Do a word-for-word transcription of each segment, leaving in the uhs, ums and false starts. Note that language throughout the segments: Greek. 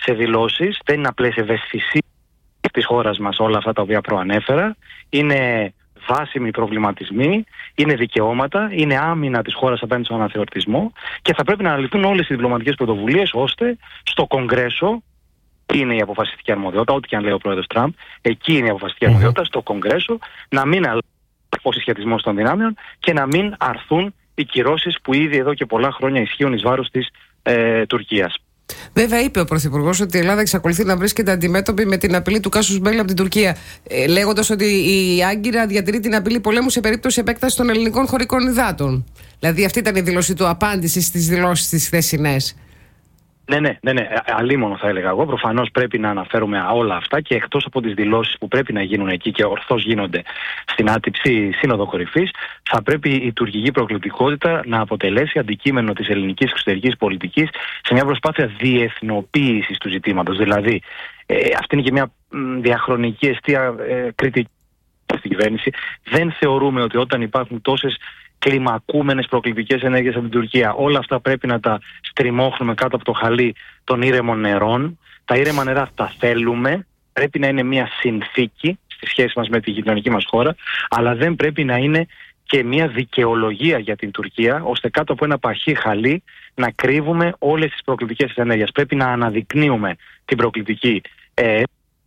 σε δηλώσεις, δεν είναι απλές ευαισθησίες της χώρας μας όλα αυτά τα οποία προανέφερα. Είναι βάσιμοι προβληματισμοί, είναι δικαιώματα, είναι άμυνα της χώρας απέναντι στον αναθεωρητισμό και θα πρέπει να αναλυθούν όλες οι διπλωματικές πρωτοβουλίες ώστε στο Κογκρέσο, είναι η αποφασιστική αρμοδιότητα, ό,τι και αν λέει ο πρόεδρος Τραμπ, εκεί είναι η αποφασιστική αρμοδιότητα, στο Κογκρέσο, να μην αλλάξει ο συσχετισμός των δυνάμεων και να μην αρθούν οι κυρώσεις που ήδη εδώ και πολλά χρόνια ισχύουν εις βάρος της ε, Τουρκίας. Βέβαια, είπε ο Πρωθυπουργός ότι η Ελλάδα εξακολουθεί να βρίσκεται αντιμέτωπη με την απειλή του κάσους μπέλι από την Τουρκία, ε, λέγοντας ότι η Άγκυρα διατηρεί την απειλή πολέμου σε περίπτωση επέκτασης των ελληνικών χωρικών υδάτων. Δηλαδή, αυτή ήταν η δήλωση του, απάντηση στις δηλώσεις της χθεσινές. Ναι, ναι, ναι, ναι. Αλίμονο θα έλεγα εγώ. Προφανώς πρέπει να αναφέρουμε όλα αυτά και εκτός από τις δηλώσεις που πρέπει να γίνουν εκεί και ορθώς γίνονται στην άτυπη Σύνοδο Κορυφής, θα πρέπει η τουρκική προκλητικότητα να αποτελέσει αντικείμενο της ελληνικής εξωτερικής πολιτικής σε μια προσπάθεια διεθνοποίησης του ζητήματος. Δηλαδή, ε, αυτή είναι και μια μ, διαχρονική αιστεία ε, κριτική στην κυβέρνηση. Δεν θεωρούμε ότι όταν υπάρχουν τόσες κλιμακούμενες προκλητικές ενέργειες από την Τουρκία, όλα αυτά πρέπει να τα στριμώχνουμε κάτω από το χαλί των ήρεμων νερών. Τα ήρεμα νερά τα θέλουμε, πρέπει να είναι μια συνθήκη στη σχέση μας με τη γειτονική μας χώρα, αλλά δεν πρέπει να είναι και μια δικαιολογία για την Τουρκία, ώστε κάτω από ένα παχύ χαλί να κρύβουμε όλες τις προκλητικές ενέργειες. Πρέπει να αναδεικνύουμε την προκλητική ε,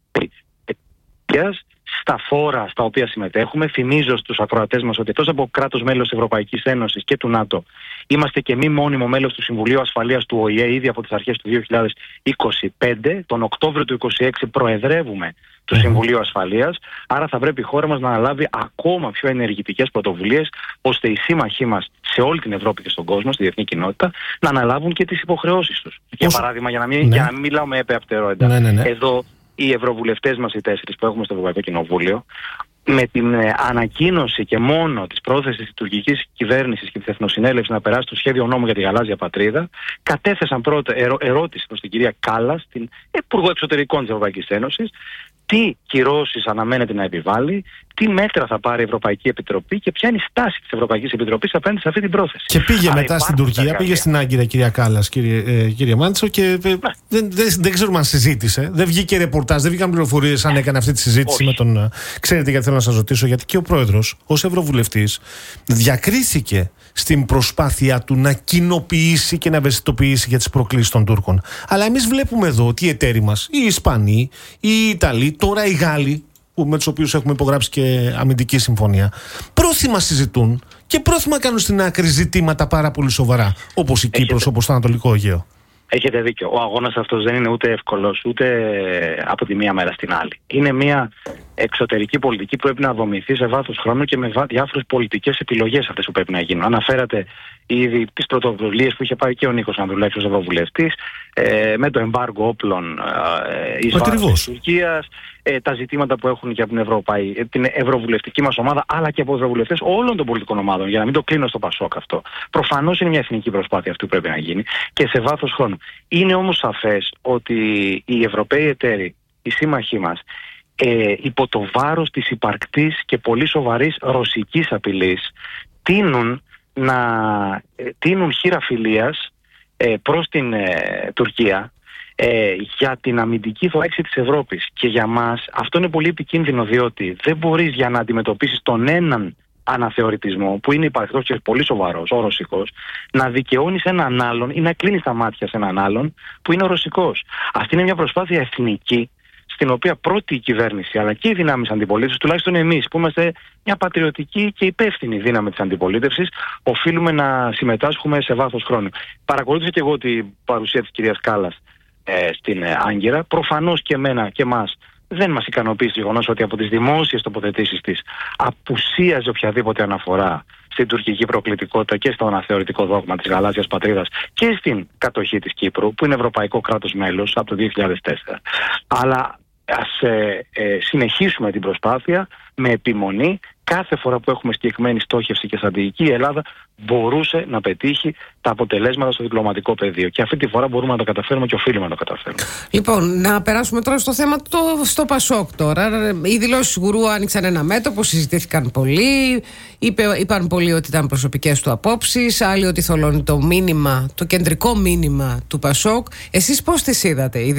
στα φόρα στα οποία συμμετέχουμε. Θυμίζω στους ακροατές μας ότι εκτός από κράτος μέλος της Ευρωπαϊκής Ένωσης και του ΝΑΤΟ, είμαστε και μη μόνιμο μέλος του Συμβουλίου Ασφαλείας του Ο Η Ε ήδη από τις αρχές του δύο χιλιάδες είκοσι πέντε. Τον Οκτώβριο του είκοσι έξι προεδρεύουμε του Συμβουλίου Ασφαλείας. Άρα θα πρέπει η χώρα μας να αναλάβει ακόμα πιο ενεργητικές πρωτοβουλίες, ώστε οι σύμμαχοί μας σε όλη την Ευρώπη και στον κόσμο, στη διεθνή κοινότητα, να αναλάβουν και τις υποχρεώσεις τους. Πώς... Για παράδειγμα, για να μην, ναι. για να μην μιλάω με έπεαπτερό ναι, ναι, ναι. εδώ οι ευρωβουλευτές μας οι τέσσερις που έχουμε στο Ευρωπαϊκό Κοινοβούλιο, με την ε, ανακοίνωση και μόνο της πρόθεσης της τουρκικής κυβέρνησης και της Εθνοσυνέλευσης να περάσει το σχέδιο νόμου για τη γαλάζια πατρίδα, κατέθεσαν πρώτα ερω, ερώτηση προς την κυρία Κάλλας, την Υπουργό Εξωτερικών της Ευρωπαϊκής Ένωσης, τι κυρώσεις αναμένεται να επιβάλλει, τι μέτρα θα πάρει η Ευρωπαϊκή Επιτροπή και ποια είναι η στάση της Ευρωπαϊκής Επιτροπής απέναντι σε αυτή την πρόθεση. Και πήγε Άρα μετά στην Τουρκία, πήγε στην Άγκυρα κυρία Κάλλας, κύριε, ε, κύριε Μάντσο, και ε, ναι. δεν, δεν, δεν ξέρουμε αν συζήτησε. Δεν βγήκε ρεπορτάζ, δεν βγήκαν πληροφορίες αν έκανε αυτή τη συζήτηση με τον. Ε, ξέρετε γιατί θέλω να σας ρωτήσω, γιατί και ο πρόεδρος, ως ευρωβουλευτής, διακρίθηκε στην προσπάθεια του να κοινοποιήσει και να ευαισθητοποιήσει για τις προκλήσεις των Τούρκων. Αλλά εμείς βλέπουμε εδώ ότι οι εταίροι μας, οι Ισπανοί, οι Ιταλοί, τώρα οι Γάλλοι, που με τους οποίους έχουμε υπογράψει και αμυντική συμφωνία, πρόθυμα συζητούν και πρόθυμα κάνουν στην άκρη ζητήματα πάρα πολύ σοβαρά, όπως η Κύπρος, όπως το Ανατολικό Αιγαίο. Έχετε δίκιο. Ο αγώνας αυτός δεν είναι ούτε εύκολος, ούτε από τη μία μέρα στην άλλη. Είναι μια εξωτερική πολιτική που πρέπει να δομηθεί σε βάθος χρόνου και με διάφορες πολιτικές επιλογές αυτές που πρέπει να γίνουν. Αναφέρατε ήδη τις πρωτοβουλίες που είχε πάρει και ο Νίκος Ανδρουλάκης ως ευρωβουλευτής, ε, με το εμπάργκο όπλων ε, εις βάρος της Τουρκίας, ε, τα ζητήματα που έχουν και από την, Ευρωπαϊ... την ευρωβουλευτική μας ομάδα, αλλά και από ευρωβουλευτές όλων των πολιτικών ομάδων, για να μην το κλείνω στο Πασόκ αυτό. Προφανώς είναι μια εθνική προσπάθεια αυτή που πρέπει να γίνει και σε βάθος χρόνου. Είναι όμως σαφές ότι οι Ευρωπαίοι εταίροι, οι σύμμαχοί μας, ε, υπό το βάρος της υπαρκτής και πολύ σοβαρής ρωσικής απειλής, τείνουν να ε, τείνουν χείρα φιλίας ε, προς την ε, Τουρκία ε, για την αμυντική θωράκιση της Ευρώπης. Και για μας αυτό είναι πολύ επικίνδυνο, διότι δεν μπορείς για να αντιμετωπίσεις τον έναν αναθεωρητισμό, που είναι υπαρκτός και πολύ σοβαρός, ο ρωσικός, να δικαιώνεις έναν άλλον ή να κλείνεις τα μάτια σε έναν άλλον που είναι ο ρωσικός. Αυτή είναι μια προσπάθεια εθνική, στην οποία πρώτη η κυβέρνηση αλλά και οι δυνάμεις αντιπολίτευσης, τουλάχιστον εμείς που είμαστε μια πατριωτική και υπεύθυνη δύναμη της αντιπολίτευσης, οφείλουμε να συμμετάσχουμε σε βάθος χρόνου. Παρακολούθησα και εγώ την παρουσία της κυρίας Κάλλας ε, στην ε, Άγκυρα. Προφανώς και εμένα και εμάς δεν μας ικανοποιεί το γεγονός ότι από τις δημόσιες τοποθετήσεις της απουσίαζε οποιαδήποτε αναφορά στην τουρκική προκλητικότητα και στο αναθεωρητικό δόγμα της γαλάζιας πατρίδας και στην κατοχή της Κύπρου, που είναι ευρωπαϊκό κράτος μέλος από το δύο χιλιάδες τέσσερα. Αλλά ας ε, ε, συνεχίσουμε την προσπάθεια με επιμονή. Κάθε φορά που έχουμε συγκεκριμένη στόχευση και στρατηγική, η Ελλάδα μπορούσε να πετύχει τα αποτελέσματα στο διπλωματικό πεδίο. Και αυτή τη φορά μπορούμε να το καταφέρουμε και οφείλουμε να το καταφέρουμε. Λοιπόν, να περάσουμε τώρα στο θέμα το, στο Πασόκ τώρα. Οι δηλώσεις του Γουρού άνοιξαν ένα μέτωπο, συζητήθηκαν πολύ. Είπε, είπαν πολλοί ότι ήταν προσωπικές του απόψεις, άλλοι ότι θολώνει το μήνυμα, το κεντρικό μήνυμα του Πασόκ. Εσείς πώς τις είδατε?